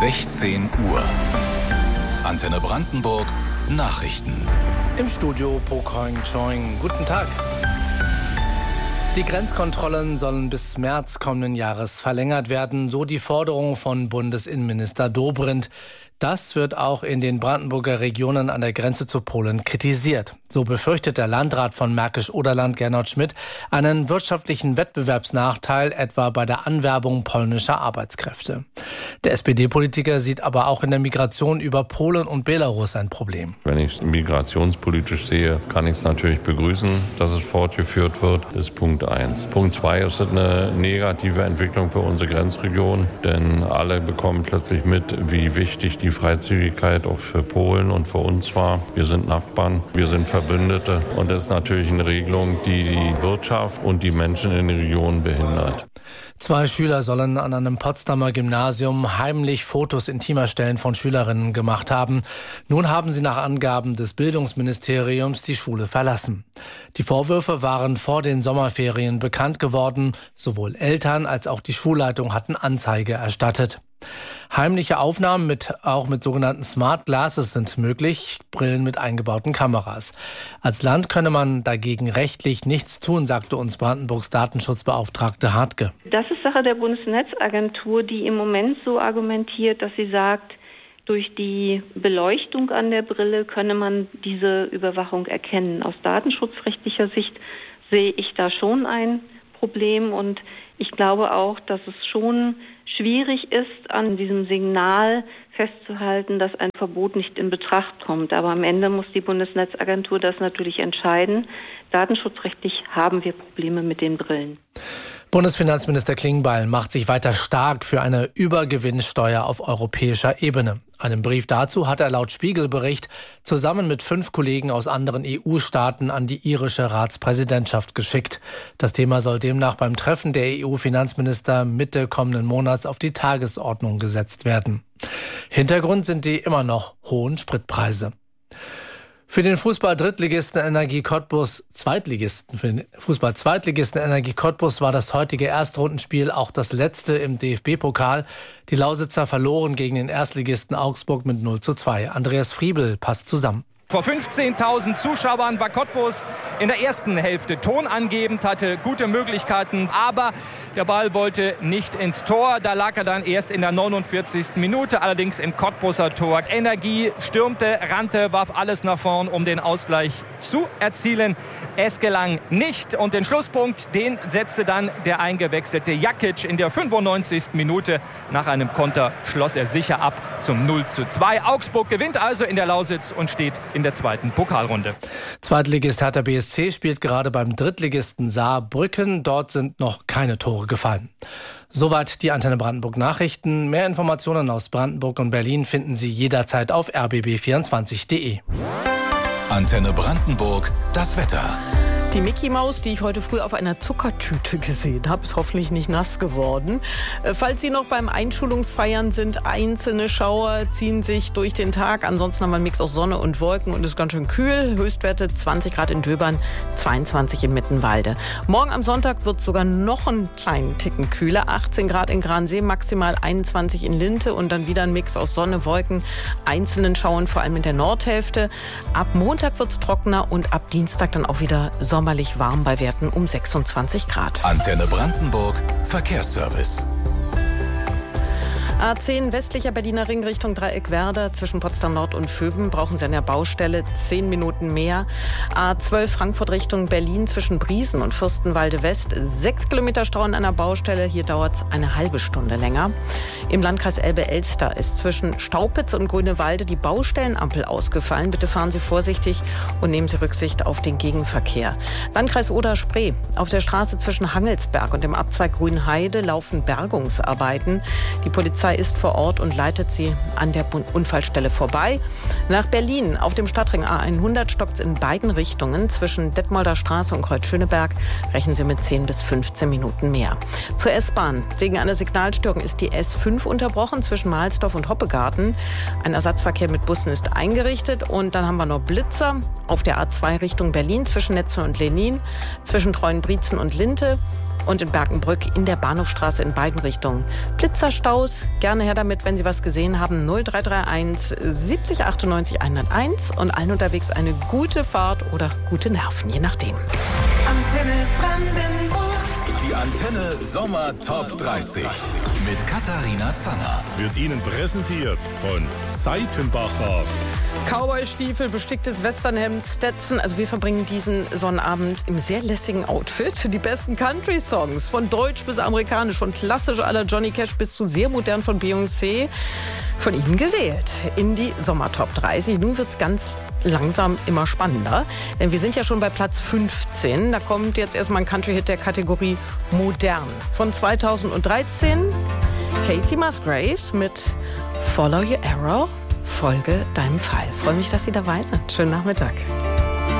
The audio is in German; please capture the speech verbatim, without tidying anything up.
sechzehn Uhr. Antenne Brandenburg Nachrichten. Im Studio Pokrang Choing. Guten Tag. Die Grenzkontrollen sollen bis März kommenden Jahres verlängert werden, so die Forderung von Bundesinnenminister Dobrindt. Das wird auch in den Brandenburger Regionen an der Grenze zu Polen kritisiert. So befürchtet der Landrat von Märkisch-Oderland, Gernot Schmidt, einen wirtschaftlichen Wettbewerbsnachteil, etwa bei der Anwerbung polnischer Arbeitskräfte. Der S P D-Politiker sieht aber auch in der Migration über Polen und Belarus ein Problem. Wenn ich es migrationspolitisch sehe, kann ich es natürlich begrüßen, dass es fortgeführt wird. Das ist Punkt eins. Punkt zwei ist eine negative Entwicklung für unsere Grenzregion, denn alle bekommen plötzlich mit, wie wichtig die Freizügigkeit auch für Polen und für uns war. Wir sind Nachbarn, wir sind Verbündete und das ist natürlich eine Regelung, die die Wirtschaft und die Menschen in den Regionen behindert. Zwei Schüler sollen an einem Potsdamer Gymnasium heimlich Fotos intimer Stellen von Schülerinnen gemacht haben. Nun haben sie nach Angaben des Bildungsministeriums die Schule verlassen. Die Vorwürfe waren vor den Sommerferien bekannt geworden. Sowohl Eltern als auch die Schulleitung hatten Anzeige erstattet. Heimliche Aufnahmen mit, auch mit sogenannten Smart Glasses sind möglich, Brillen mit eingebauten Kameras. Als Land könne man dagegen rechtlich nichts tun, sagte uns Brandenburgs Datenschutzbeauftragte Hartke. Das ist Sache der Bundesnetzagentur, die im Moment so argumentiert, dass sie sagt, durch die Beleuchtung an der Brille könne man diese Überwachung erkennen. Aus datenschutzrechtlicher Sicht sehe ich da schon ein Problem und ich glaube auch, dass es schon schwierig ist, an diesem Signal festzuhalten, dass ein Verbot nicht in Betracht kommt. Aber am Ende muss die Bundesnetzagentur das natürlich entscheiden. Datenschutzrechtlich haben wir Probleme mit den Brillen. Bundesfinanzminister Klingbeil macht sich weiter stark für eine Übergewinnsteuer auf europäischer Ebene. Einen Brief dazu hat er laut Spiegelbericht zusammen mit fünf Kollegen aus anderen E U-Staaten an die irische Ratspräsidentschaft geschickt. Das Thema soll demnach beim Treffen der E U-Finanzminister Mitte kommenden Monats auf die Tagesordnung gesetzt werden. Hintergrund sind die immer noch hohen Spritpreise. Für den Fußball-Drittligisten Energie Cottbus, Zweitligisten, für den Fußball-Zweitligisten Energie Cottbus war das heutige Erstrundenspiel auch das letzte im D F B-Pokal. Die Lausitzer verloren gegen den Erstligisten Augsburg mit null zu zwei. Andreas Friebel passt zusammen. Vor fünfzehntausend Zuschauern war Cottbus in der ersten Hälfte tonangebend, hatte gute Möglichkeiten, aber der Ball wollte nicht ins Tor. Da lag er dann erst in der neunundvierzigsten Minute, allerdings im Cottbuser Tor. Energie stürmte, rannte, warf alles nach vorn, um den Ausgleich zu erzielen. Es gelang nicht und den Schlusspunkt, den setzte dann der eingewechselte Jakic in der fünfundneunzigsten Minute. Nach einem Konter schloss er sicher ab zum null zu zwei. Augsburg gewinnt also in der Lausitz und steht in der zweiten Pokalrunde. Zweitligist Hertha B S C spielt gerade beim Drittligisten Saarbrücken. Dort sind noch keine Tore gefallen. Soweit die Antenne Brandenburg Nachrichten. Mehr Informationen aus Brandenburg und Berlin finden Sie jederzeit auf r b b vierundzwanzig punkt d e. Antenne Brandenburg, das Wetter. Die Mickey Maus, die ich heute früh auf einer Zuckertüte gesehen habe, ist hoffentlich nicht nass geworden. Falls Sie noch beim Einschulungsfeiern sind, einzelne Schauer ziehen sich durch den Tag. Ansonsten haben wir einen Mix aus Sonne und Wolken und es ist ganz schön kühl. Höchstwerte zwanzig Grad in Döbern, zweiundzwanzig in Mittenwalde. Morgen am Sonntag wird es sogar noch einen kleinen Ticken kühler. achtzehn Grad in Gransee, maximal einundzwanzig in Linte und dann wieder ein Mix aus Sonne, Wolken, einzelnen Schauern, vor allem in der Nordhälfte. Ab Montag wird es trockener und ab Dienstag dann auch wieder Sommer. Sommerlich warm bei Werten um sechsundzwanzig Grad. Antenne Brandenburg Verkehrsservice. A zehn westlicher Berliner Ring Richtung Dreieckwerder zwischen Potsdam Nord und Vöben brauchen Sie an der Baustelle zehn Minuten mehr. A zwölf Frankfurt Richtung Berlin zwischen Briesen und Fürstenwalde West sechs Kilometer Stau an einer Baustelle. Hier dauert es eine halbe Stunde länger. Im Landkreis Elbe-Elster ist zwischen Staupitz und Grünewalde die Baustellenampel ausgefallen. Bitte fahren Sie vorsichtig und nehmen Sie Rücksicht auf den Gegenverkehr. Landkreis Oder-Spree. Auf der Straße zwischen Hangelsberg und dem Abzweig Grünheide laufen Bergungsarbeiten. Die Polizei ist vor Ort und leitet sie an der Unfallstelle vorbei. Nach Berlin auf dem Stadtring A hundert stockt es in beiden Richtungen. Zwischen Detmolder Straße und Kreuz-Schöneberg rechnen Sie mit zehn bis fünfzehn Minuten mehr. Zur S-Bahn. Wegen einer Signalstörung ist die S fünf unterbrochen zwischen Mahlsdorf und Hoppegarten. Ein Ersatzverkehr mit Bussen ist eingerichtet. Und dann haben wir noch Blitzer auf der A zwei Richtung Berlin zwischen Netze und Lenin, zwischen Treuenbrietzen und Linte und in Berkenbrück in der Bahnhofstraße in beiden Richtungen. Blitzerstaus Gerne her damit, wenn Sie was gesehen haben. null drei drei eins siebzig achtundneunzig hunderteins und allen unterwegs eine gute Fahrt oder gute Nerven, je nachdem. Antenne Brandenburg. Die Antenne Sommer Top dreißig mit Katharina Zanner. Wird Ihnen präsentiert von Seitenbacher. Cowboy-Stiefel, besticktes Westernhemd, Stetson. Also wir verbringen diesen Sonnabend im sehr lässigen Outfit. Die besten Country-Songs, von deutsch bis amerikanisch, von klassisch à la Johnny Cash bis zu sehr modern von Beyoncé, von Ihnen gewählt in die Sommer-Top dreißig. Nun wird's ganz langsam immer spannender, denn wir sind ja schon bei Platz fünfzehn. Da kommt jetzt erstmal ein Country-Hit der Kategorie Modern. Von zweitausenddreizehn Casey Musgraves mit Follow Your Arrow. Folge deinem Pfeil. Freue mich, dass Sie dabei sind. Schönen Nachmittag.